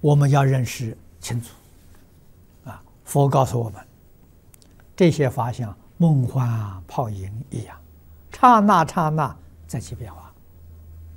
我们要认识清楚。佛告诉我们，这些法像梦幻泡影一样，刹那刹那在起变化。